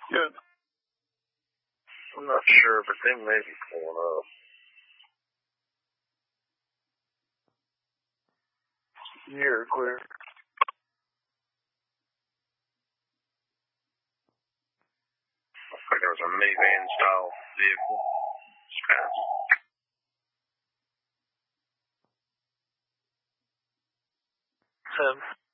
Good. I'm not sure, but they may be pulling up. You're clear. Looks like there was a minivan style vehicle. Scrapped. 10.